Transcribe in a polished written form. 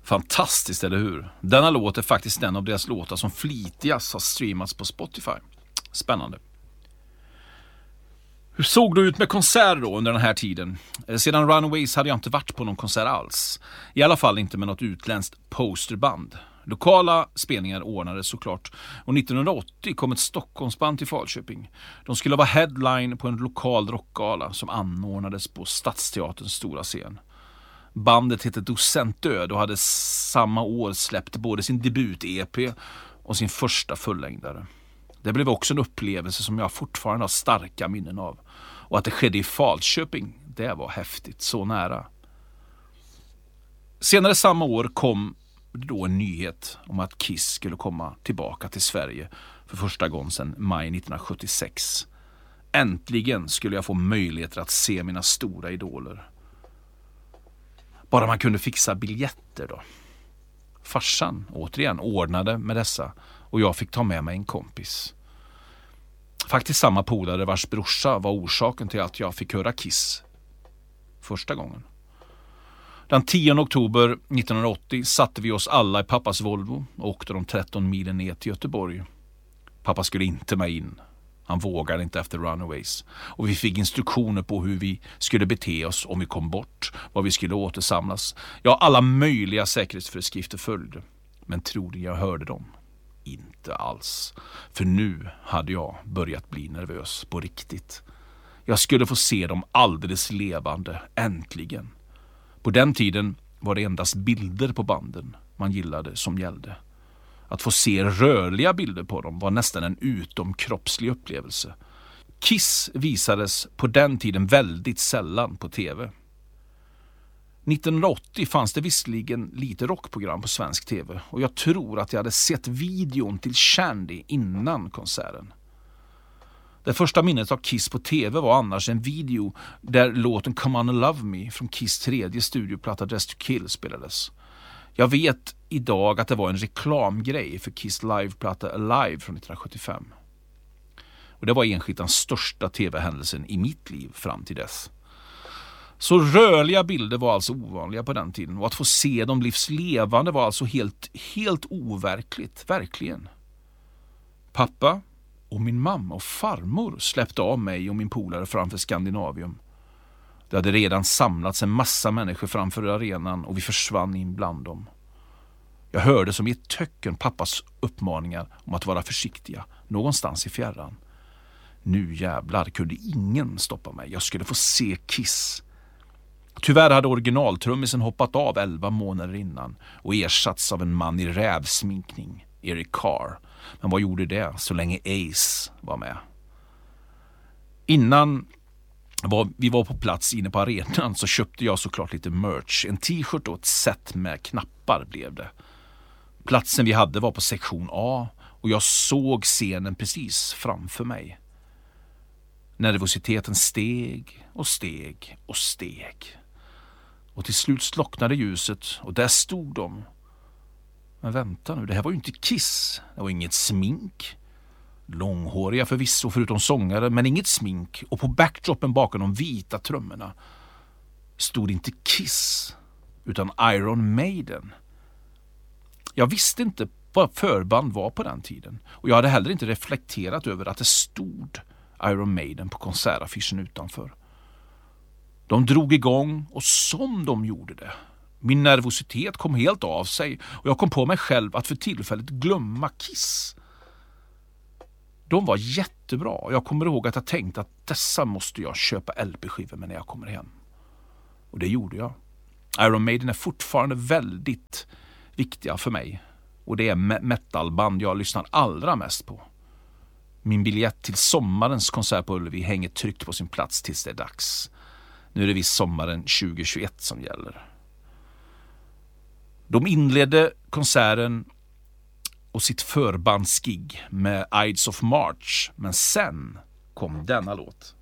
Fantastiskt, eller hur? Denna låt är faktiskt en av deras låtar som flitigast har streamats på Spotify. Spännande. Hur såg det ut med konserter då under den här tiden? Sedan Runaways hade jag inte varit på någon konsert alls. I alla fall inte med något utländskt posterband. Lokala spelningar ordnades såklart. Och 1980 kom ett Stockholmsband till Falköping. De skulle vara headline på en lokal rockgala som anordnades på Stadsteaterns stora scen. Bandet hette Docent Död och hade samma år släppt både sin debut-EP och sin första fullängdare. Det blev också en upplevelse som jag fortfarande har starka minnen av. Och att det skedde i Falköping, det var häftigt, så nära. Senare samma år kom då en nyhet om att Kiss skulle komma tillbaka till Sverige för första gången sedan maj 1976. Äntligen skulle jag få möjligheter att se mina stora idoler. Bara man kunde fixa biljetter då. Farsan, återigen, ordnade med dessa och jag fick ta med mig en kompis. Faktiskt samma polare vars brorsa var orsaken till att jag fick höra Kiss första gången. Den 10 oktober 1980 satte vi oss alla i pappas Volvo och åkte de 13 milen ner till Göteborg. Pappa skulle inte med in. Han vågade inte efter Runaways. Och vi fick instruktioner på hur vi skulle bete oss om vi kom bort, var vi skulle återsamlas. Ja, alla möjliga säkerhetsföreskrifter följde. Men tror ni jag hörde dem? Inte alls. För nu hade jag börjat bli nervös på riktigt. Jag skulle få se dem alldeles levande, äntligen. På den tiden var det endast bilder på banden man gillade som gällde. Att få se rörliga bilder på dem var nästan en utomkroppslig upplevelse. Kiss visades på den tiden väldigt sällan på tv. 1980 fanns det visserligen lite rockprogram på svensk tv och jag tror att jag hade sett videon till Shandy innan konserten. Det första minnet av Kiss på tv var annars en video där låten Come On and Love Me från Kiss tredje studioplatta Dress to Kill spelades. Jag vet idag att det var en reklamgrej för Kiss liveplatta Alive från 1975. Och det var enskilt den största tv-händelsen i mitt liv fram till dess. Så rörliga bilder var alltså ovanliga på den tiden och att få se dem livslevande var alltså helt overkligt, verkligen. Pappa och min mamma och farmor släppte av mig och min polare framför Skandinavium. Det hade redan samlats en massa människor framför arenan och vi försvann in bland dem. Jag hörde som i ett töcken pappas uppmaningar om att vara försiktiga någonstans i fjärran. Nu jävlar kunde ingen stoppa mig. Jag skulle få se Kiss. Tyvärr hade originaltrummisen hoppat av 11 månader innan och ersatts av en man i rävsminkning, Eric Carr. Men vad gjorde det så länge Ace var med? Innan vi var på plats inne på arenan så köpte jag såklart lite merch. En t-shirt och ett set med knappar blev det. Platsen vi hade var på sektion A och jag såg scenen precis framför mig. Nervositeten steg och steg och steg. Och till slut slocknade ljuset och där stod de. Men vänta nu, det här var ju inte Kiss. Det var inget smink. Långhåriga förvisso förutom sångare, men inget smink. Och på backdropen bakom de vita trummorna stod inte Kiss utan Iron Maiden. Jag visste inte vad förband var på den tiden. Och jag hade heller inte reflekterat över att det stod Iron Maiden på konsertaffischen utanför. De drog igång och som de gjorde det. Min nervositet kom helt av sig och jag kom på mig själv att för tillfället glömma Kiss. De var jättebra och jag kommer ihåg att jag tänkte att dessa måste jag köpa LP-skivor med när jag kommer hem. Och det gjorde jag. Iron Maiden är fortfarande väldigt viktiga för mig och det är metalband jag lyssnar allra mest på. Min biljett till sommarens konsert på Ullevi hänger tryckt på sin plats tills det är dags. Nu är det visst sommaren 2021 som gäller. De inledde konserten och sitt förbandsgig med Ides of March. Men sen kom denna låt.